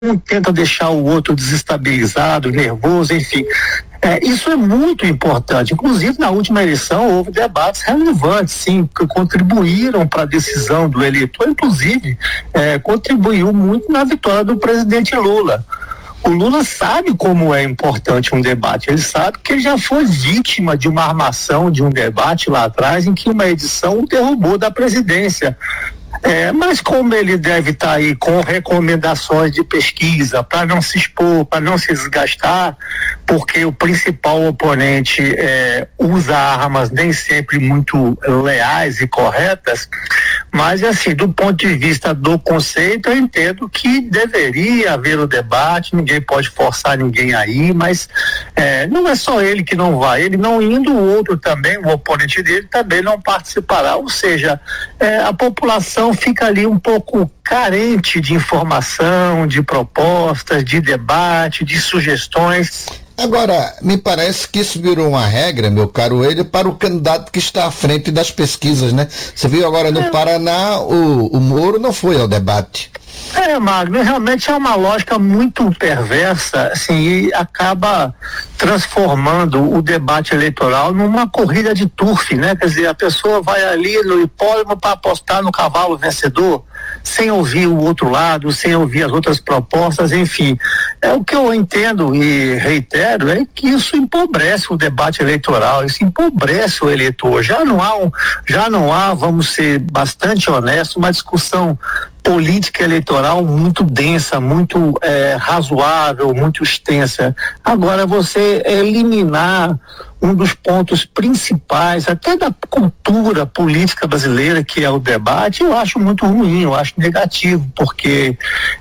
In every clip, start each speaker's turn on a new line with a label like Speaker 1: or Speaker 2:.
Speaker 1: um tenta deixar o outro desestabilizado, nervoso, enfim. Isso é muito importante. Inclusive, na última eleição, houve debates relevantes, sim, que contribuíram para a decisão do eleitor, inclusive, contribuiu muito na vitória do presidente Lula. O Lula sabe como é importante um debate, ele sabe que ele já foi vítima de uma armação de um debate lá atrás em que uma edição o derrubou da presidência. Mas como ele deve estar aí com recomendações de pesquisa para não se expor, para não se desgastar, porque o principal oponente usa armas nem sempre muito leais e corretas, mas assim, do ponto de vista do conceito, eu entendo que deveria haver o debate, ninguém pode forçar ninguém aí, mas não é só ele que não vai, ele não indo, o outro também, o oponente dele também não participará, ou seja, a população fica ali um pouco carente de informação, de propostas, de debate, de sugestões.
Speaker 2: Agora, me parece que isso virou uma regra, meu caro ele, para o candidato que está à frente das pesquisas, né? Você viu agora no Paraná, o Moro não foi ao debate.
Speaker 1: Magno, realmente é uma lógica muito perversa, assim, e acaba transformando o debate eleitoral numa corrida de turf, né? Quer dizer, a pessoa vai ali no hipódromo para apostar no cavalo vencedor, sem ouvir o outro lado, sem ouvir as outras propostas, enfim. O que eu entendo e reitero é que isso empobrece o debate eleitoral, isso empobrece o eleitor. Já não há, vamos ser bastante honestos, uma discussão política eleitoral muito densa, muito razoável, muito extensa. Agora, você eliminar um dos pontos principais, até da cultura política brasileira, que é o debate, eu acho muito ruim, eu acho negativo, porque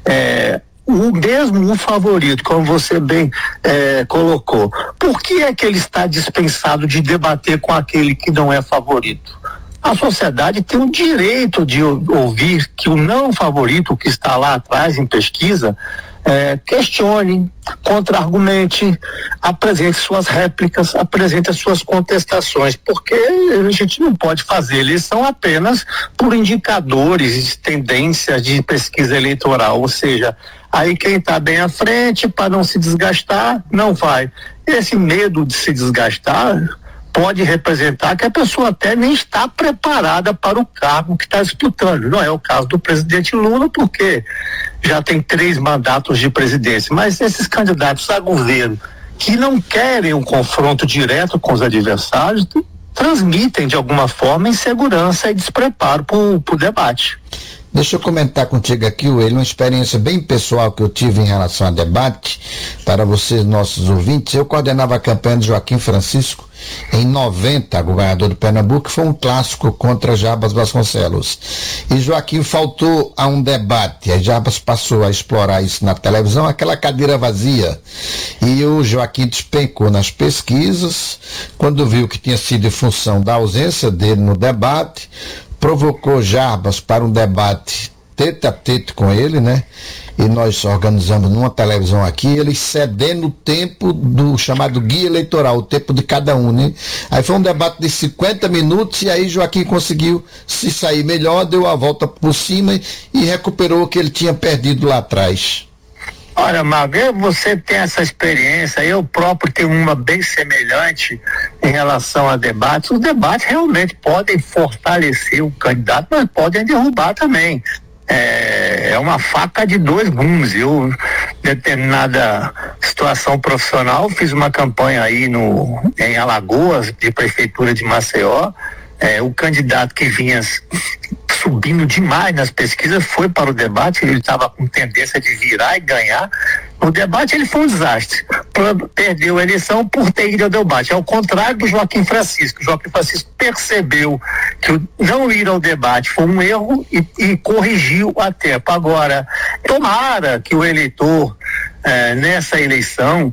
Speaker 1: mesmo o favorito, como você bem colocou, por que é que ele está dispensado de debater com aquele que não é favorito? A sociedade tem o direito de ouvir que o não favorito, que está lá atrás em pesquisa, questione, contra-argumente, apresente suas réplicas, apresente as suas contestações, porque a gente não pode fazer eleição apenas por indicadores de tendências de pesquisa eleitoral, ou seja, aí quem está bem à frente, para não se desgastar, não vai. Esse medo de se desgastar pode representar que a pessoa até nem está preparada para o cargo que está disputando. Não é o caso do presidente Lula, porque já tem 3 mandatos de presidência, mas esses candidatos a governo que não querem um confronto direto com os adversários transmitem de alguma forma insegurança e despreparo para o debate.
Speaker 2: Deixa eu comentar contigo aqui, Will, uma experiência bem pessoal que eu tive em relação a debate, para vocês, nossos ouvintes. Eu coordenava a campanha de Joaquim Francisco em 90, governador de Pernambuco, foi um clássico contra Jarbas Vasconcelos. E Joaquim faltou a um debate, a Jarbas passou a explorar isso na televisão, aquela cadeira vazia. E o Joaquim despencou nas pesquisas, quando viu que tinha sido em função da ausência dele no debate, provocou Jarbas para um debate tete a tete com ele, né? E nós organizamos numa televisão aqui, eles cedendo o tempo do chamado guia eleitoral, o tempo de cada um, né? Aí foi um debate de 50 minutos e aí Joaquim conseguiu se sair melhor, deu a volta por cima e recuperou o que ele tinha perdido lá atrás.
Speaker 1: Olha, Mago, você tem essa experiência, eu próprio tenho uma bem semelhante em relação a debates. Os debates realmente podem fortalecer o candidato, mas podem derrubar também. É uma faca de 2 gumes. Eu, em determinada situação profissional, fiz uma campanha aí em Alagoas, de prefeitura de Maceió. O candidato que vinha subindo demais nas pesquisas foi para o debate, ele estava com tendência de virar e ganhar. No debate ele foi um desastre, perdeu a eleição por ter ido ao debate, ao contrário do Joaquim Francisco. Joaquim Francisco percebeu que não ir ao debate foi um erro e corrigiu a tempo. Agora, tomara que o eleitor nessa eleição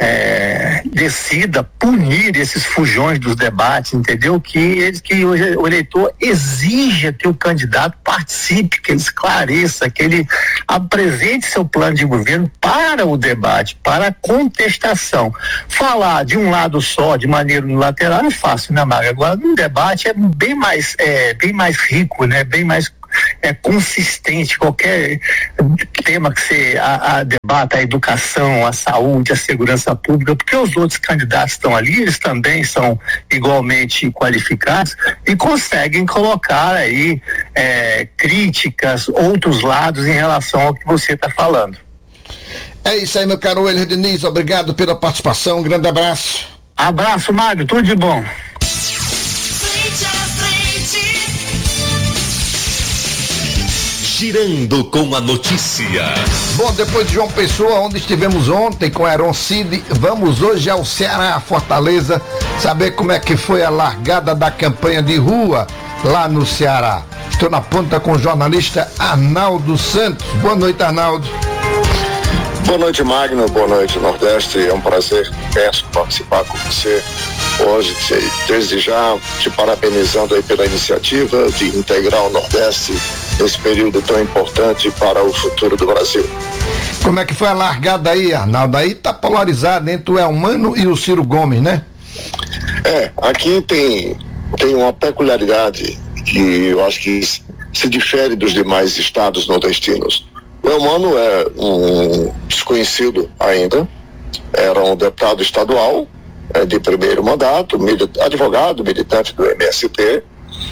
Speaker 1: decida punir esses fujões dos debates, entendeu? Que o eleitor exija que o candidato participe, que ele esclareça, que ele apresente seu plano de governo para o debate, para a contestação. Falar de um lado só, de maneira unilateral, é fácil, né, Maga? Agora, no debate é bem mais rico, né? Bem mais consistente, qualquer tema que você debata, a educação, a saúde, a segurança pública, porque os outros candidatos estão ali, eles também são igualmente qualificados e conseguem colocar aí críticas, outros lados em relação ao que você está falando.
Speaker 2: É isso aí, meu caro Weyler Diniz, obrigado pela participação, um grande abraço.
Speaker 1: Abraço, Mário, tudo de bom.
Speaker 3: Girando com a notícia.
Speaker 2: Bom, depois de João Pessoa, onde estivemos ontem com Heron Cid, vamos hoje ao Ceará, Fortaleza, saber como é que foi a largada da campanha de rua lá no Ceará. Estou na ponta com o jornalista Arnaldo Santos. Boa noite, Arnaldo.
Speaker 4: Boa noite, Magno. Boa noite, Nordeste. É um prazer imenso participar com você hoje. Desde já, te parabenizando aí pela iniciativa de integrar o Nordeste nesse período tão importante para o futuro do Brasil.
Speaker 2: Como é que foi a largada aí, Arnaldo? Aí tá polarizado entre o Elmano e o Ciro Gomes, né?
Speaker 4: Aqui tem uma peculiaridade que eu acho que se difere dos demais estados nordestinos. O Elmano é um desconhecido ainda, era um deputado estadual de primeiro mandato, advogado, militante do MST,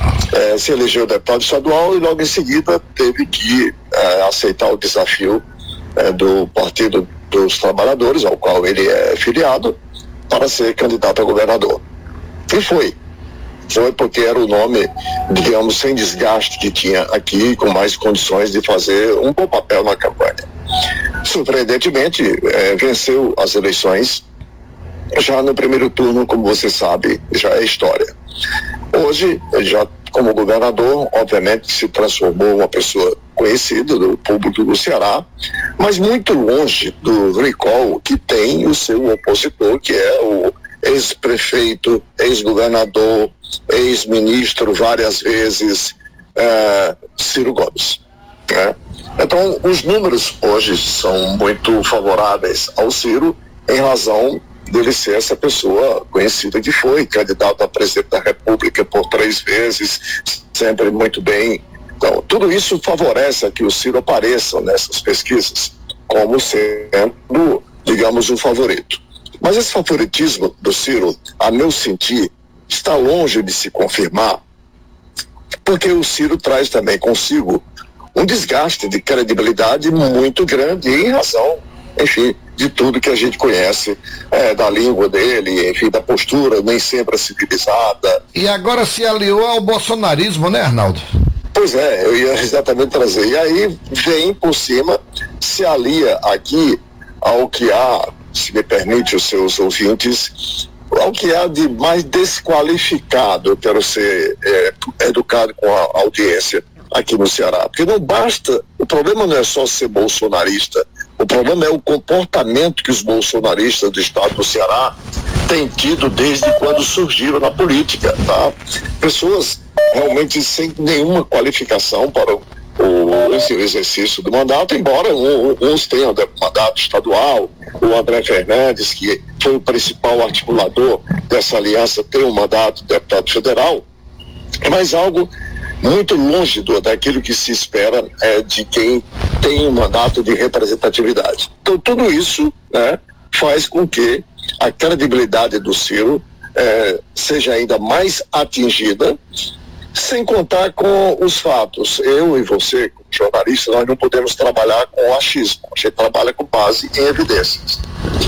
Speaker 4: se elegeu deputado estadual e logo em seguida teve que aceitar o desafio do Partido dos Trabalhadores, ao qual ele é filiado, para ser candidato a governador. E foi porque era o nome, digamos, sem desgaste que tinha aqui, com mais condições de fazer um bom papel na campanha. Surpreendentemente, venceu as eleições já no primeiro turno, como você sabe, já é história. Hoje, já como governador, obviamente se transformou uma pessoa conhecida do público do Ceará, mas muito longe do recall que tem o seu opositor, que é o ex-prefeito, ex-governador, ex-ministro várias vezes, Ciro Gomes. Então, os números hoje são muito favoráveis ao Ciro, em razão dele ser essa pessoa conhecida que foi candidato a presidente da República por 3 vezes, sempre muito bem. Então, tudo isso favorece a que o Ciro apareça nessas pesquisas como sendo, digamos, o favorito. Mas esse favoritismo do Ciro, a meu sentir, está longe de se confirmar, porque o Ciro traz também consigo um desgaste de credibilidade muito grande em razão, enfim, de tudo que a gente conhece, da língua dele, enfim, da postura nem sempre civilizada.
Speaker 2: E agora se aliou ao bolsonarismo, né, Arnaldo?
Speaker 4: Pois é, eu ia exatamente trazer. E aí vem por cima, se alia aqui ao que há, se me permite os seus ouvintes, ao que há de mais desqualificado. Eu quero ser educado com a audiência aqui no Ceará, porque não basta, o problema não é só ser bolsonarista, o problema é o comportamento que os bolsonaristas do estado do Ceará têm tido desde quando surgiram na política, tá? Pessoas realmente sem nenhuma qualificação para esse exercício do mandato, embora uns tenham mandato estadual. O André Fernandes, que foi o principal articulador dessa aliança, tem um mandato de deputado federal, mas algo muito longe daquilo que se espera de quem tem um mandato de representatividade. Então, tudo isso, faz com que a credibilidade do Ciro seja ainda mais atingida, sem contar com os fatos. Eu e você, como jornalista, nós não podemos trabalhar com achismo, a gente trabalha com base em evidências.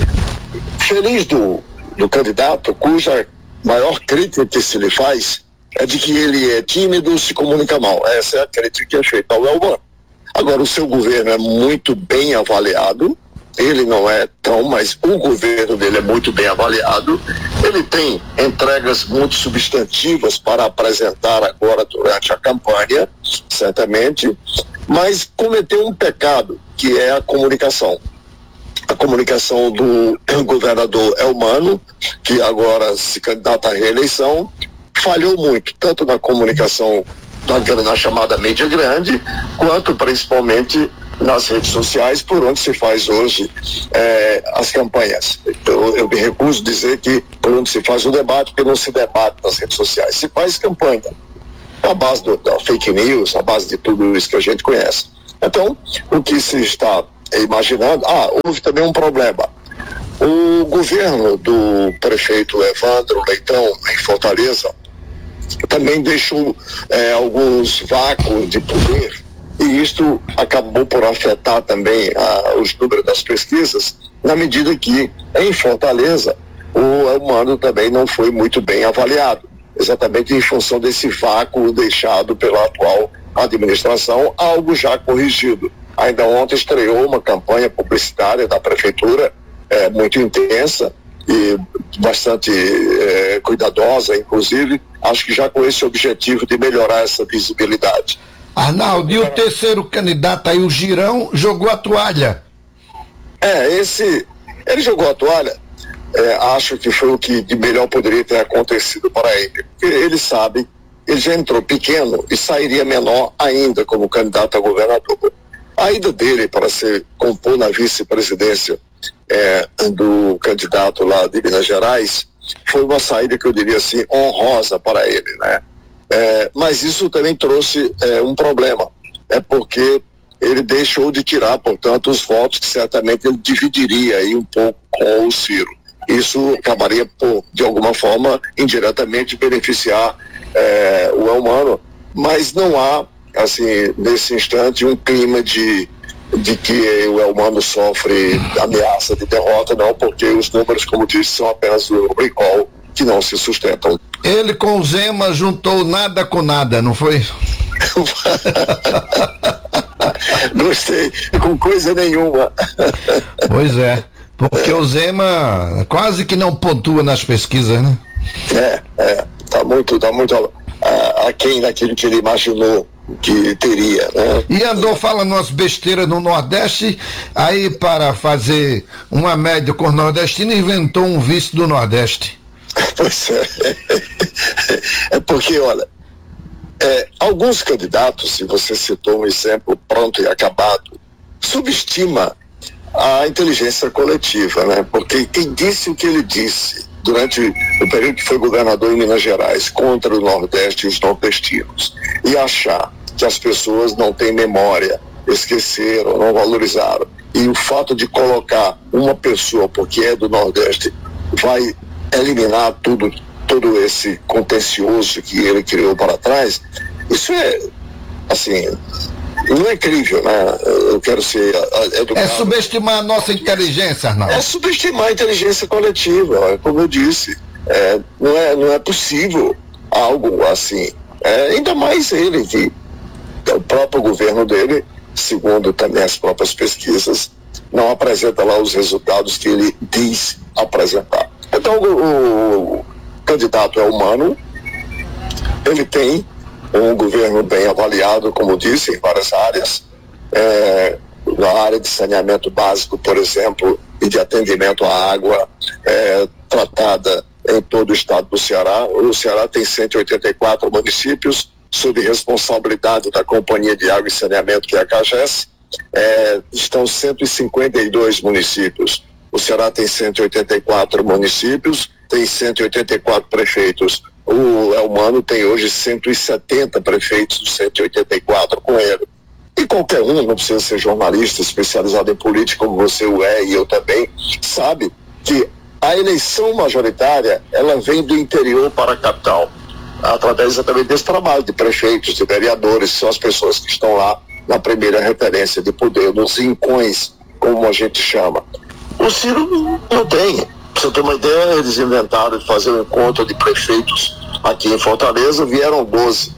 Speaker 4: Feliz do candidato cuja maior crítica que se lhe faz é de que ele é tímido, se comunica mal. Essa é a crítica que é feita ao Elmano. Agora, o seu governo é muito bem avaliado, ele não é tão, mas o governo dele é muito bem avaliado, ele tem entregas muito substantivas para apresentar agora durante a campanha, certamente, mas cometeu um pecado, que é a comunicação. A comunicação do governador Elmano, que agora se candidata à reeleição, falhou muito, tanto na comunicação na chamada mídia grande, quanto principalmente nas redes sociais, por onde se faz hoje as campanhas. Eu me recuso a dizer que por onde se faz o debate, porque não se debate nas redes sociais, se faz campanha. à base da fake news, à base de tudo isso que a gente conhece. Então, o que se está imaginando, houve também um problema. O governo do prefeito Evandro Leitão, em Fortaleza, também deixou alguns vácuos de poder, e isto acabou por afetar também os números das pesquisas, na medida que, em Fortaleza, o Elmano também não foi muito bem avaliado, exatamente em função desse vácuo deixado pela atual administração, algo já corrigido. Ainda ontem estreou uma campanha publicitária da prefeitura, muito intensa e bastante cuidadosa, inclusive, acho que já com esse objetivo de melhorar essa visibilidade.
Speaker 2: Arnaldo, e o terceiro candidato aí, o Girão, jogou a toalha.
Speaker 4: Ele jogou a toalha, acho que foi o que de melhor poderia ter acontecido para ele. Ele sabe, ele já entrou pequeno e sairia menor ainda como candidato a governador. A ida dele para compor na vice-presidência do candidato lá de Minas Gerais foi uma saída que eu diria assim, honrosa para ele, né? Mas isso também trouxe um problema, porque ele deixou de tirar, portanto, os votos que certamente ele dividiria aí um pouco com o Ciro. Isso acabaria por, de alguma forma, indiretamente beneficiar o Elmano, mas não há, assim, nesse instante, um clima de que o Elmano sofre ameaça de derrota, não, porque os números, como disse, são apenas o recall, que não se sustentam.
Speaker 2: Ele com o Zema juntou nada com nada, não foi?
Speaker 4: Gostei, com coisa nenhuma.
Speaker 2: Pois é, porque o Zema quase que não pontua nas pesquisas, né?
Speaker 4: Tá muito aquém daquilo que ele imaginou que teria, né?
Speaker 2: E andou falando umas besteiras no Nordeste, aí para fazer uma média com os nordestinos, inventou um vice do Nordeste.
Speaker 4: Pois é porque, olha, alguns candidatos, se você citou um exemplo pronto e acabado, subestima a inteligência coletiva, né? Porque quem disse o que ele disse durante o período que foi governador em Minas Gerais contra o Nordeste e os nordestinos, e achar que as pessoas não têm memória, esqueceram, não valorizaram, e o fato de colocar uma pessoa porque é do Nordeste vai eliminar todo esse contencioso que ele criou para trás, isso assim, não é crível, né? Eu quero ser educado.
Speaker 2: É subestimar a nossa inteligência, Arnaldo.
Speaker 4: É subestimar a inteligência coletiva, como eu disse. Não é possível algo assim. Ainda mais ele, que o próprio governo dele, segundo também as próprias pesquisas, não apresenta lá os resultados que ele diz apresentar. Então o candidato Elmano, ele tem um governo bem avaliado, como disse, em várias áreas, na área de saneamento básico, por exemplo, e de atendimento à água, tratada em todo o estado do Ceará. O Ceará tem 184 municípios, sob responsabilidade da Companhia de Água e Saneamento, que é a CAGES. Estão 152 municípios. O Ceará tem 184 municípios, tem 184 prefeitos. O Elmano tem hoje 170 prefeitos dos 184 com ele. E qualquer um, não precisa ser jornalista especializado em política, como você o é e eu também, sabe que a eleição majoritária, ela vem do interior para a capital, através exatamente desse trabalho de prefeitos, de vereadores, são as pessoas que estão lá na primeira referência de poder, nos rincões, como a gente chama. O Ciro não tem. Pra você ter uma ideia, eles inventaram de fazer um encontro de prefeitos aqui em Fortaleza, vieram 12.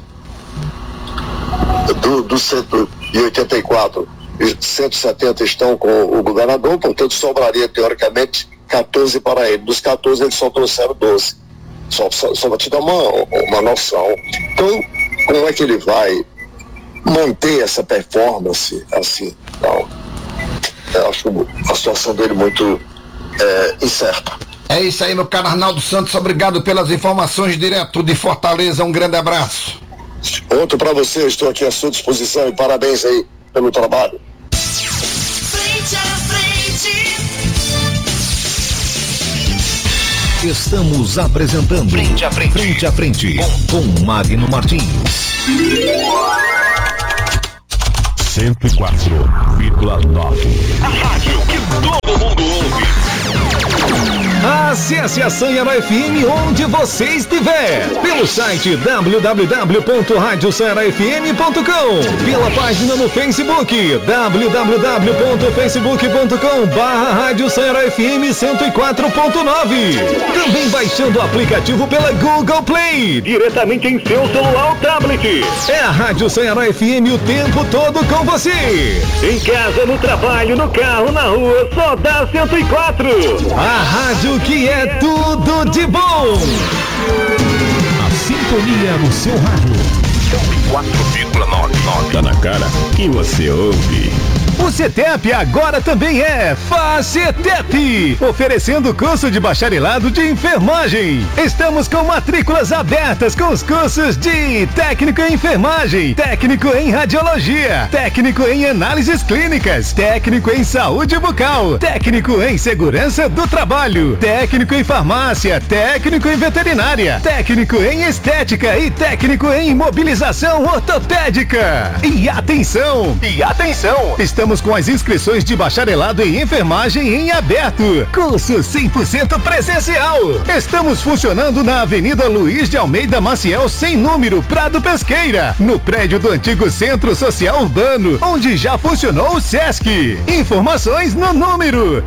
Speaker 4: Do 184, 170 estão com o governador, portanto sobraria teoricamente 14 para ele. Dos 14 eles só trouxeram 12. Só para te dar uma noção. Então, como é que ele vai manter essa performance assim? Então, eu acho a situação dele muito incerta.
Speaker 2: É isso aí, meu caro Arnaldo Santos, obrigado pelas informações direto de Fortaleza, um grande abraço.
Speaker 4: Outro para você, estou aqui à sua disposição e parabéns aí pelo trabalho.
Speaker 5: Frente a frente.
Speaker 3: Estamos apresentando Frente a Frente com Magno Martins. 104,9. A rádio que todo mundo ouve. Acesse a Sanharó FM onde você estiver. Pelo site www.radiosanharofm.com. Pela página no Facebook www.facebook.com/Rádio Sanharó FM 104.9. Também baixando o aplicativo pela Google Play, diretamente em seu celular ou tablet. É a Rádio Sanharó FM o tempo todo com você. Em casa, no trabalho, no carro, na rua, só dá 104. A rádio que é tudo de bom. A sintonia no seu rádio. 4,99. Tá na cara que você ouve. O CETEP agora também é FACETEP, oferecendo curso de bacharelado de enfermagem. Estamos com matrículas abertas com os cursos de técnico em enfermagem, técnico em radiologia, técnico em análises clínicas, técnico em saúde bucal, técnico em segurança do trabalho, técnico em farmácia, técnico em veterinária, técnico em estética e técnico em imobilização ortopédica. E atenção! Estamos com as inscrições de bacharelado em enfermagem em aberto. Curso 100% presencial. Estamos funcionando na Avenida Luiz de Almeida Maciel, sem número, Prado Pesqueira, no prédio do antigo Centro Social Urbano, onde já funcionou o SESC. Informações no número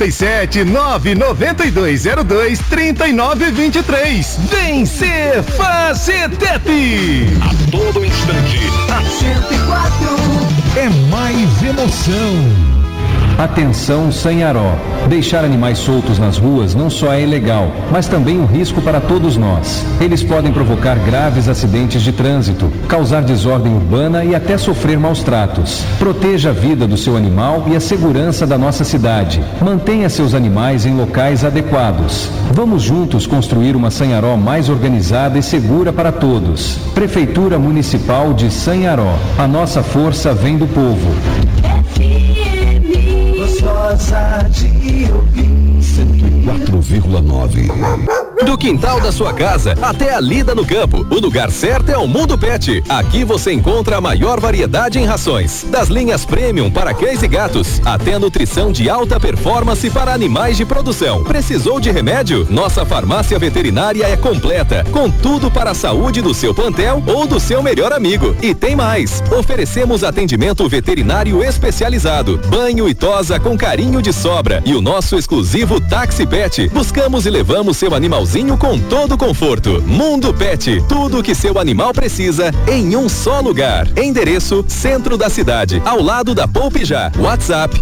Speaker 3: 87-99202-3923. Vem ser FACETEP. A todo instante, a 104. É mais emoção. Atenção, Sanharó. Deixar animais soltos nas ruas não só é ilegal, mas também um risco para todos nós. Eles podem provocar graves acidentes de trânsito, causar desordem urbana e até sofrer maus tratos. Proteja a vida do seu animal e a segurança da nossa cidade. Mantenha seus animais em locais adequados. Vamos juntos construir uma Sanharó mais organizada e segura para todos. Prefeitura Municipal de Sanharó. A nossa força vem do povo. Gostosa de ouvir. 104,9. Do quintal da sua casa até a lida no campo, o lugar certo é o Mundo Pet. Aqui você encontra a maior variedade em rações, das linhas premium para cães e gatos, até a nutrição de alta performance para animais de produção. Precisou de remédio? Nossa farmácia veterinária é completa, com tudo para a saúde do seu plantel ou do seu melhor amigo. E tem mais, oferecemos atendimento veterinário especializado, banho e tosa com carinho de sobra e o nosso exclusivo Táxi Pet. Buscamos e levamos seu animalzinho com todo conforto. Mundo Pet, tudo o que seu animal precisa em um só lugar. Endereço: centro da cidade, ao lado da Poupe Já. WhatsApp: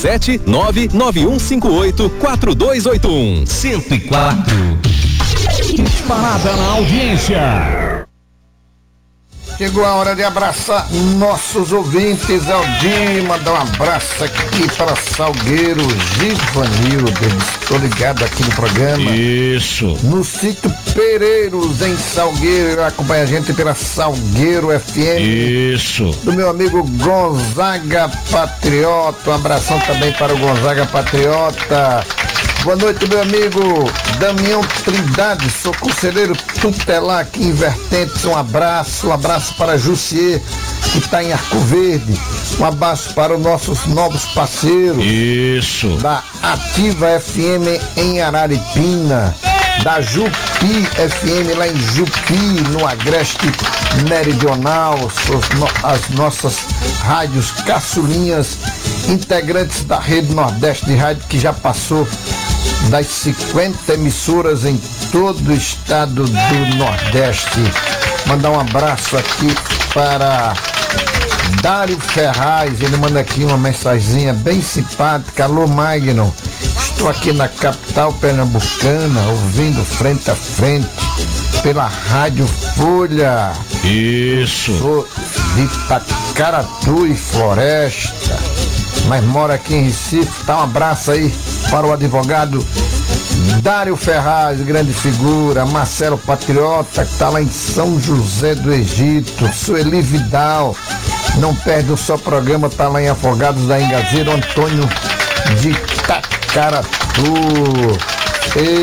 Speaker 3: 87991584281. 104. Disparada na audiência.
Speaker 2: Chegou a hora de abraçar nossos ouvintes. Aldir, mandar um abraço aqui para Salgueiro, Givanildo. Estou ligado aqui no programa.
Speaker 3: Isso.
Speaker 2: No sítio Pereiros, em Salgueiro. Acompanha a gente pela Salgueiro FM.
Speaker 3: Isso.
Speaker 2: Do meu amigo Gonzaga Patriota. Um abração também para o Gonzaga Patriota. Boa noite, meu amigo Damião Trindade, sou conselheiro tutelar aqui em Vertentes. Um abraço para Jussier, que está em Arco Verde. Um abraço para os nossos novos parceiros.
Speaker 3: Isso.
Speaker 2: Da Ativa FM em Araripina, da Jupi FM lá em Jupi, no Agreste Meridional, as nossas rádios caçulinhas, integrantes da Rede Nordeste de Rádio, que já passou das 50 emissoras em todo o estado do Nordeste. Mandar um abraço aqui para Dário Ferraz, ele manda aqui uma mensagenzinha bem simpática. Alô, Magno, estou aqui na capital pernambucana, ouvindo Frente a Frente pela Rádio Folha.
Speaker 3: Isso.
Speaker 2: Sou de Itacaratu e Floresta, mas moro aqui em Recife. Dá um abraço aí para o advogado Dário Ferraz, grande figura. Marcelo Patriota, que está lá em São José do Egito. Sueli Vidal, não perde o seu programa, está lá em Afogados da Engazeira. Antônio de Itacaratu. Eita,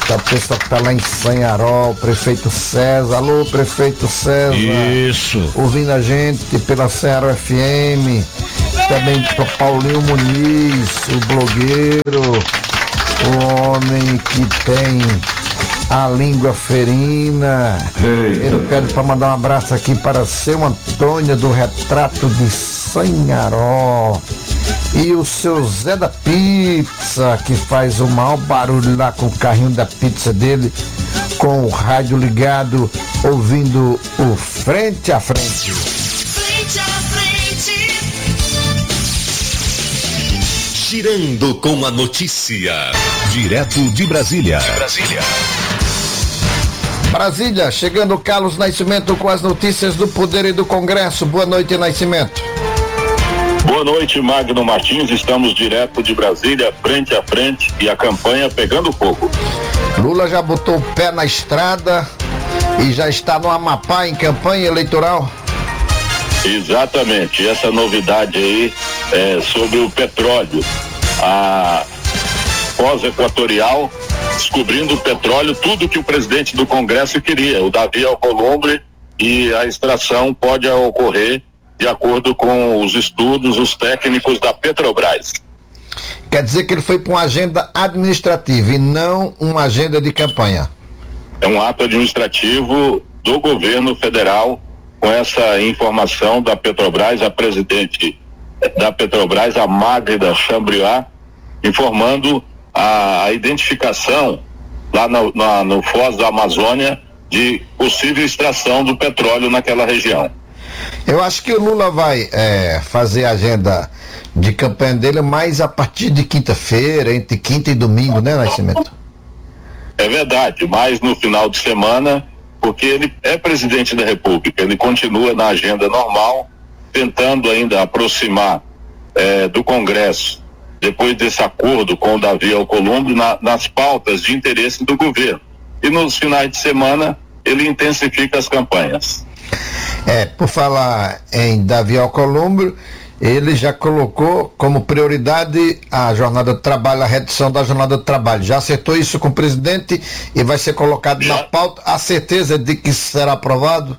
Speaker 2: a pessoa que está lá em Sanharol, prefeito César. Alô, prefeito César.
Speaker 3: Isso.
Speaker 2: Ouvindo a gente pela Sanharol FM. Também para Paulinho Muniz, o blogueiro, o homem que tem a língua ferina. Eu quero para mandar um abraço aqui para seu Antônio do Retrato de Sanharol. E o seu Zé da Pizza, que faz o maior barulho lá com o carrinho da pizza dele, com o rádio ligado, ouvindo o Frente a Frente.
Speaker 5: Frente a Frente.
Speaker 3: Girando com a notícia. Direto de Brasília.
Speaker 2: Brasília, chegando Carlos Nascimento com as notícias do Poder e do Congresso. Boa noite, Nascimento.
Speaker 6: Boa noite, Magno Martins. Estamos direto de Brasília, frente a frente, e a campanha pegando fogo.
Speaker 2: Lula já botou o pé na estrada e já está no Amapá em campanha eleitoral.
Speaker 6: Exatamente, essa novidade aí é sobre o petróleo. A pós-equatorial descobrindo o petróleo, tudo que o presidente do Congresso queria, o Davi Alcolumbre, e a extração pode ocorrer de acordo com os estudos, os técnicos da Petrobras.
Speaker 2: Quer dizer que ele foi para uma agenda administrativa e não uma agenda de campanha.
Speaker 6: É um ato administrativo do governo federal, com essa informação da Petrobras, a presidente da Petrobras, a Magda Chambriard, informando a identificação lá no Foz da Amazônia de possível extração do petróleo naquela região.
Speaker 2: Eu acho que o Lula vai fazer a agenda de campanha dele mais a partir de quinta-feira, entre quinta e domingo, né, Nascimento?
Speaker 6: É verdade, mas no final de semana, porque ele é presidente da República, ele continua na agenda normal, tentando ainda aproximar do Congresso, depois desse acordo com o Davi Alcolumbre, nas pautas de interesse do governo. E nos finais de semana, ele intensifica as campanhas.
Speaker 2: Por falar em Davi Alcolumbre, ele já colocou como prioridade a jornada de trabalho, a redução da jornada de trabalho. Já acertou isso com o presidente e vai ser colocado na pauta. A certeza de que será aprovado?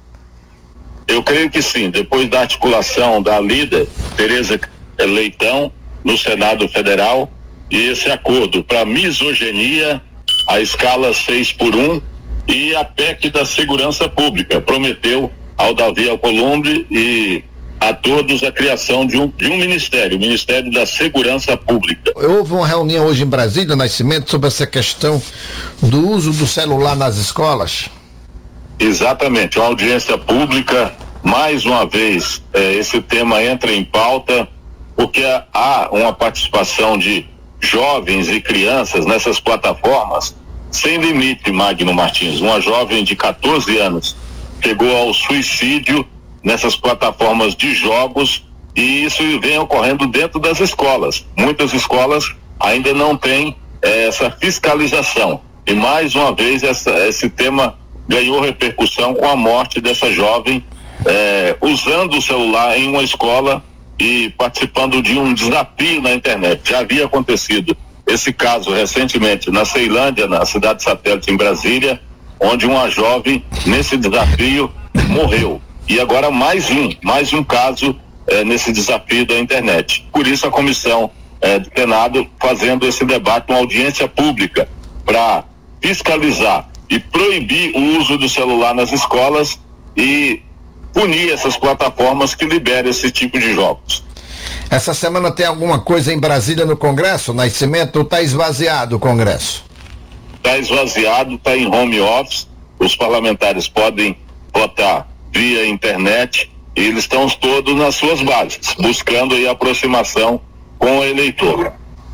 Speaker 6: Eu creio que sim. Depois da articulação da líder, Tereza Leitão, no Senado Federal, e esse acordo para misoginia, a escala 6x1 e a PEC da Segurança Pública, prometeu ao Davi Alcolumbre e a todos a criação de um ministério, o Ministério da Segurança Pública.
Speaker 2: Houve uma reunião hoje em Brasília, Nascimento, sobre essa questão do uso do celular nas escolas.
Speaker 6: Exatamente, uma audiência pública, mais uma vez, esse tema entra em pauta, porque há uma participação de jovens e crianças nessas plataformas sem limite, Magno Martins. Uma jovem de 14 anos chegou ao suicídio nessas plataformas de jogos, e isso vem ocorrendo dentro das escolas. Muitas escolas ainda não têm essa fiscalização, e mais uma vez esse tema ganhou repercussão com a morte dessa jovem usando o celular em uma escola e participando de um desafio na internet. Já havia acontecido esse caso recentemente na Ceilândia, na cidade satélite em Brasília, onde uma jovem nesse desafio morreu. E agora mais um caso nesse desafio da internet. Por isso a comissão do Senado fazendo esse debate, uma audiência pública para fiscalizar e proibir o uso do celular nas escolas e punir essas plataformas que liberam esse tipo de jogos.
Speaker 2: Essa semana tem alguma coisa em Brasília no Congresso, Nascimento, ou está esvaziado o Congresso?
Speaker 6: Está esvaziado, está em home office, os parlamentares podem votar via internet e eles estão todos nas suas bases, buscando aí a aproximação com o eleitor.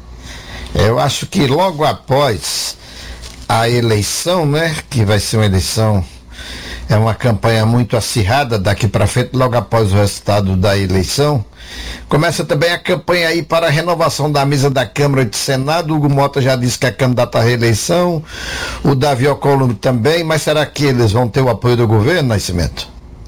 Speaker 2: Eu acho que logo após a eleição, né, que vai ser uma eleição, é uma campanha muito acirrada daqui para frente, logo após o resultado da eleição, começa também a campanha aí para a renovação da mesa da Câmara e do Senado. O Hugo Mota já disse que é candidato à reeleição, o Davi Alcolumbre também, mas será que eles vão ter o apoio do governo, Nascimento?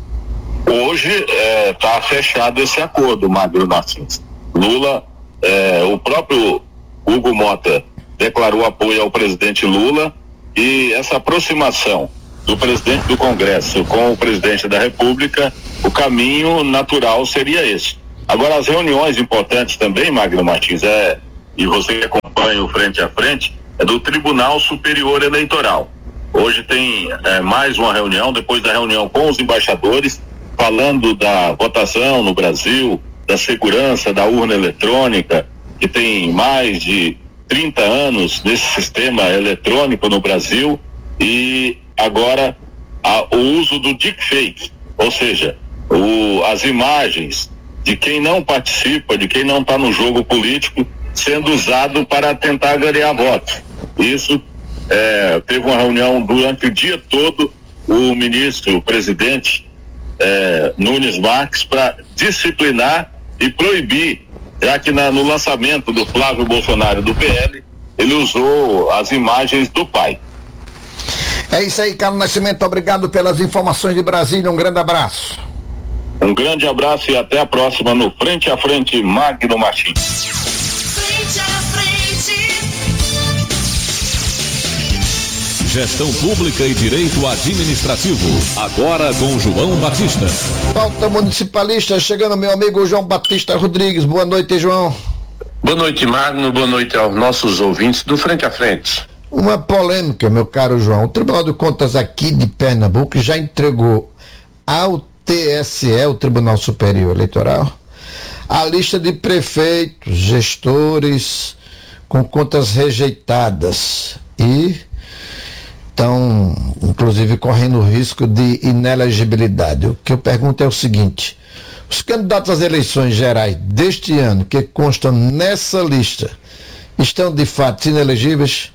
Speaker 6: Hoje está fechado esse acordo, Magno Martins. Lula, o próprio Hugo Mota declarou apoio ao presidente Lula, e essa aproximação do presidente do Congresso com o presidente da República, o caminho natural seria esse. Agora, as reuniões importantes também, Magno Martins, e você que acompanha o Frente a Frente, é do Tribunal Superior Eleitoral. Hoje tem mais uma reunião, depois da reunião com os embaixadores, falando da votação no Brasil, da segurança da urna eletrônica, que tem mais de 30 anos desse sistema eletrônico no Brasil, e agora o uso do deepfake, ou seja, as imagens de quem não participa, de quem não está no jogo político, sendo usado para tentar ganhar votos. Isso teve uma reunião durante o dia todo, o presidente Nunes Marques, para disciplinar e proibir, já que no lançamento do Flávio Bolsonaro do PL, ele usou as imagens do pai.
Speaker 2: É isso aí, Carlos Nascimento, obrigado pelas informações de Brasília, um grande abraço.
Speaker 6: Um grande abraço e até a próxima no Frente a Frente, Magno Martins.
Speaker 5: Frente a Frente.
Speaker 3: Gestão Pública e Direito Administrativo. Agora com João Batista.
Speaker 2: Pauta municipalista, chegando meu amigo João Batista Rodrigues. Boa noite, João.
Speaker 7: Boa noite, Magno. Boa noite aos nossos ouvintes do Frente a Frente.
Speaker 2: Uma polêmica, meu caro João. O Tribunal de Contas aqui de Pernambuco já entregou ao TSE, o Tribunal Superior Eleitoral, a lista de prefeitos, gestores com contas rejeitadas e estão, inclusive, correndo risco de inelegibilidade. O que eu pergunto é o seguinte: os candidatos às eleições gerais deste ano que constam nessa lista estão de fato inelegíveis?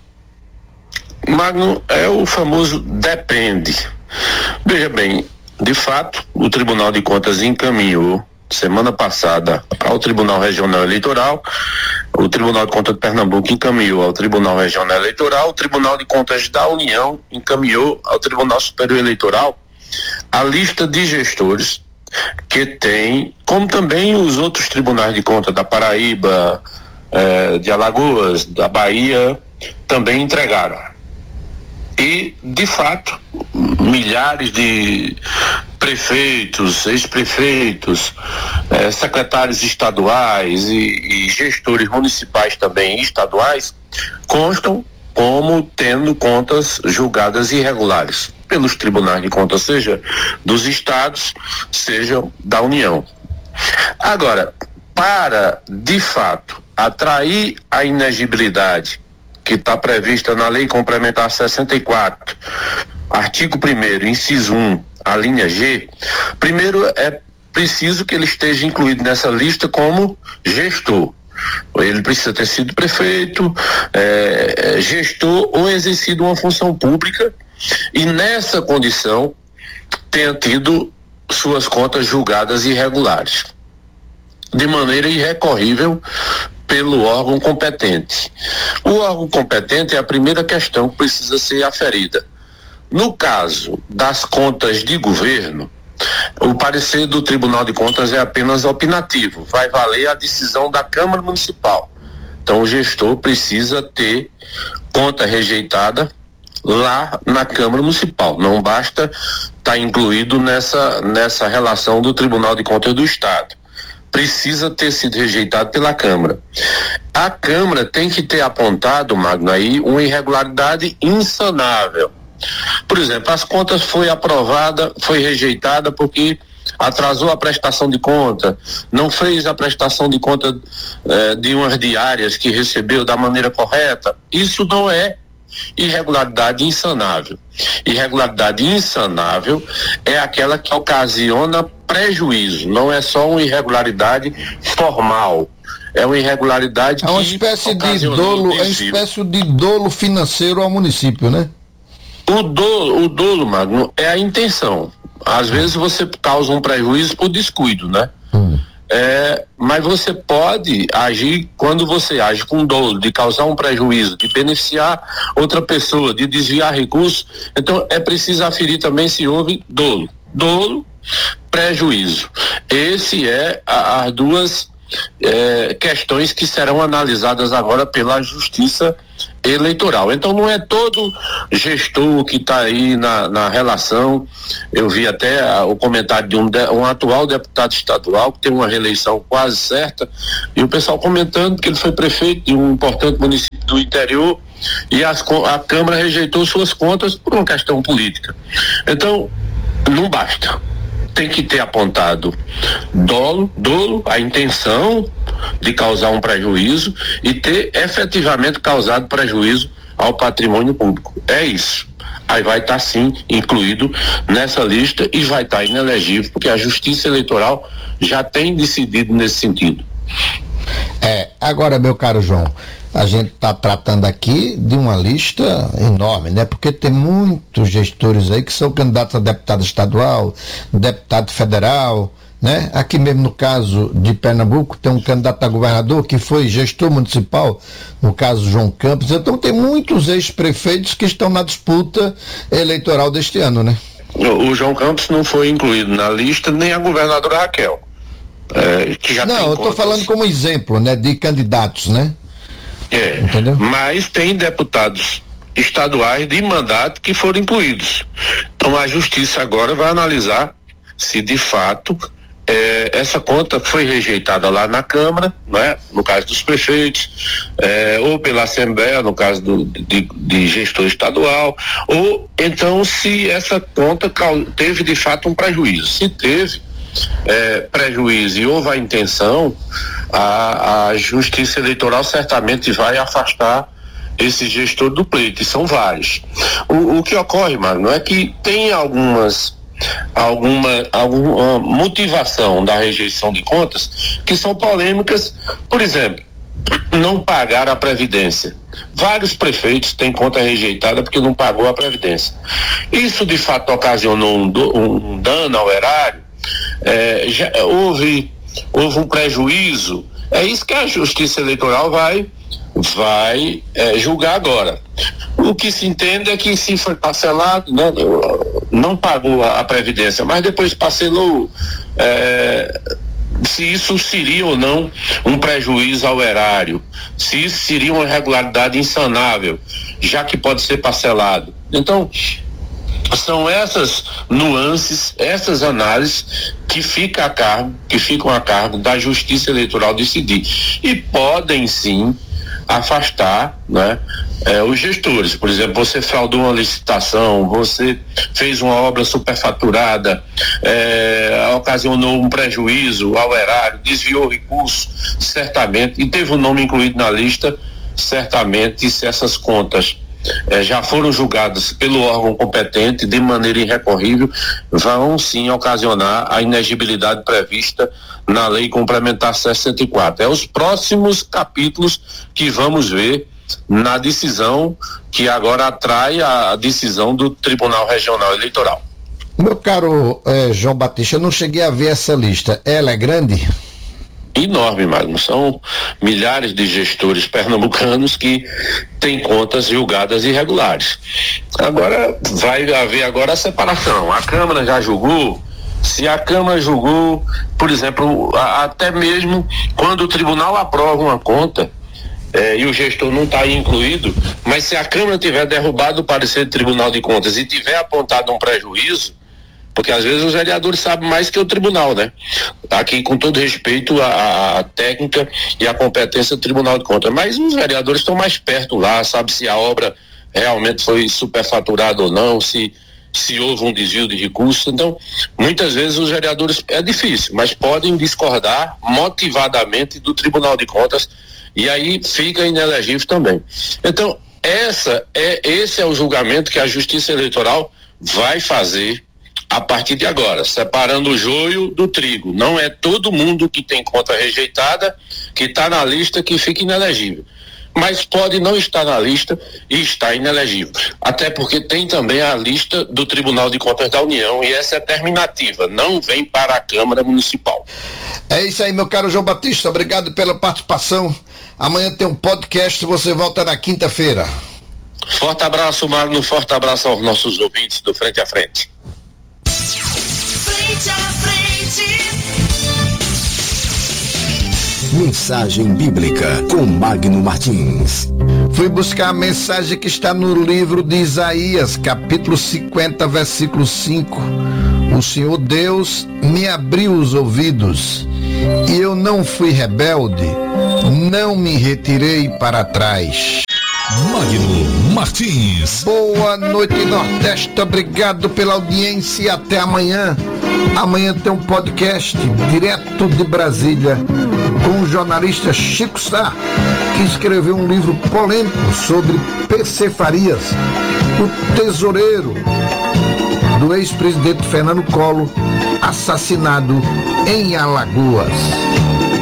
Speaker 7: Magno, é o famoso depende. Veja bem, de fato, o Tribunal de Contas encaminhou semana passada ao Tribunal Regional Eleitoral, o Tribunal de Contas de Pernambuco encaminhou ao Tribunal Regional Eleitoral, o Tribunal de Contas da União encaminhou ao Tribunal Superior Eleitoral a lista de gestores que tem, como também os outros tribunais de contas da Paraíba, de Alagoas, da Bahia, também entregaram. E, de fato, milhares de prefeitos, ex-prefeitos, secretários estaduais e gestores municipais também estaduais constam como tendo contas julgadas irregulares pelos tribunais de contas, seja dos estados, seja da União. Agora, para, de fato, atrair a inegibilidade que está prevista na Lei Complementar 64, artigo 1º, inciso 1, a linha G, primeiro é preciso que ele esteja incluído nessa lista como gestor. Ele precisa ter sido prefeito, gestor ou exercido uma função pública e nessa condição tenha tido suas contas julgadas irregulares, de maneira irrecorrível pelo órgão competente. O órgão competente é a primeira questão que precisa ser aferida. No caso das contas de governo, o parecer do Tribunal de Contas é apenas opinativo, vai valer a decisão da Câmara Municipal. Então o gestor precisa ter conta rejeitada lá na Câmara Municipal, não basta estar incluído nessa relação do Tribunal de Contas do Estado. Precisa ter sido rejeitado pela Câmara. A Câmara tem que ter apontado, Magno, aí uma irregularidade insanável. Por exemplo, as contas foi rejeitada porque atrasou a prestação de conta, não fez a prestação de conta de umas diárias que recebeu da maneira correta. Isso não é irregularidade insanável. Irregularidade insanável é aquela que ocasiona prejuízo, não é só uma irregularidade formal, é uma irregularidade
Speaker 2: é uma espécie de dolo, é uma espécie de dolo financeiro ao município, né?
Speaker 7: O dolo, Magno, é a intenção. Às vezes você causa um prejuízo por descuido, né? Mas você pode agir, quando você age com dolo, de causar um prejuízo, de beneficiar outra pessoa, de desviar recursos, então é preciso aferir também se houve dolo. Dolo, prejuízo. Esse é as duas questões que serão analisadas agora pela Justiça eleitoral. Então não é todo gestor que está aí na relação. Eu vi até o comentário de um atual deputado estadual que tem uma reeleição quase certa, e o pessoal comentando que ele foi prefeito de um importante município do interior e a Câmara rejeitou suas contas por uma questão política. Então não basta. Tem que ter apontado dolo, a intenção de causar um prejuízo e ter efetivamente causado prejuízo ao patrimônio público. É isso. Aí vai estar sim incluído nessa lista e vai estar inelegível, porque a Justiça Eleitoral já tem decidido nesse sentido.
Speaker 2: Agora, meu caro João, a gente está tratando aqui de uma lista enorme, né? Porque tem muitos gestores aí que são candidatos a deputado estadual, deputado federal, né? Aqui mesmo no caso de Pernambuco tem um candidato a governador que foi gestor municipal, no caso João Campos. Então tem muitos ex-prefeitos que estão na disputa eleitoral deste ano, né?
Speaker 7: O João Campos não foi incluído na lista, nem a governadora Raquel. Que já
Speaker 2: não, eu estou falando como exemplo, né? De candidatos, né? Entendeu?
Speaker 7: Mas tem deputados estaduais de mandato que foram incluídos. Então a Justiça agora vai analisar se de fato essa conta foi rejeitada lá na Câmara, né? No caso dos prefeitos, ou pela Assembleia, no caso de gestor estadual, ou então se essa conta teve de fato um prejuízo. Se teve prejuízo e houve a intenção, a Justiça Eleitoral certamente vai afastar esse gestor do pleito, e são vários. O que ocorre, Magno, é que tem alguma motivação da rejeição de contas que são polêmicas. Por exemplo, não pagar a Previdência. Vários prefeitos têm conta rejeitada porque não pagou a Previdência. Isso de fato ocasionou um dano ao erário. Houve um prejuízo. É isso que a Justiça Eleitoral vai julgar agora. O que se entende é que se foi parcelado, né, não pagou a Previdência, mas depois parcelou, se isso seria ou não um prejuízo ao erário, se isso seria uma irregularidade insanável, já que pode ser parcelado. Então, são essas nuances, essas análises que ficam a cargo da Justiça Eleitoral decidir, e podem sim afastar, né, os gestores. Por exemplo, você fraudou uma licitação, você fez uma obra superfaturada, ocasionou um prejuízo ao erário, desviou recurso, certamente, e teve o nome incluído na lista, certamente, se essas contas já foram julgadas pelo órgão competente de maneira irrecorrível, vão sim ocasionar a inegibilidade prevista na Lei Complementar 64. Os próximos capítulos que vamos ver na decisão que agora atrai a decisão do Tribunal Regional Eleitoral.
Speaker 2: Meu caro João Batista, eu não cheguei a ver essa lista. Ela é grande?
Speaker 7: Enorme, Magno. São milhares de gestores pernambucanos que têm contas julgadas irregulares. Agora vai haver agora a separação. A Câmara já julgou. Se a Câmara julgou, por exemplo, até mesmo quando o tribunal aprova uma conta, e o gestor não está aí incluído, mas se a Câmara tiver derrubado o parecer do Tribunal de Contas e tiver apontado um prejuízo, porque às vezes os vereadores sabem mais que o tribunal, né? Aqui, com todo respeito à técnica e à competência do Tribunal de Contas, mas os vereadores estão mais perto lá, sabe se a obra realmente foi superfaturada ou não, se houve um desvio de recursos. Então, muitas vezes os vereadores, é difícil, mas podem discordar motivadamente do Tribunal de Contas, e aí fica inelegível também. Então, esse é o julgamento que a Justiça Eleitoral vai fazer a partir de agora, separando o joio do trigo. Não é todo mundo que tem conta rejeitada, que está na lista, que fica inelegível. Mas pode não estar na lista e estar inelegível. Até porque tem também a lista do Tribunal de Contas da União, e essa é terminativa, não vem para a Câmara Municipal.
Speaker 2: É isso aí, meu caro João Batista, obrigado pela participação. Amanhã tem um podcast, você volta na quinta-feira.
Speaker 7: Forte abraço, Magno, forte abraço aos nossos ouvintes do Frente a Frente.
Speaker 5: Frente a frente.
Speaker 3: Mensagem Bíblica com Magno Martins.
Speaker 2: Fui buscar a mensagem que está no livro de Isaías, capítulo 50, versículo 5. O Senhor Deus me abriu os ouvidos e eu não fui rebelde, não me retirei para trás.
Speaker 3: Magno Martins.
Speaker 2: Boa noite, Nordeste. Obrigado pela audiência e até amanhã. Amanhã tem um podcast direto de Brasília com o jornalista Chico Sá, que escreveu um livro polêmico sobre PC Farias, o tesoureiro do ex-presidente Fernando Collor, assassinado em Alagoas.